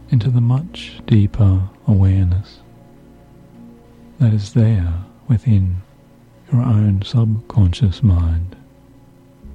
into the much deeper awareness that is there within your own subconscious mind.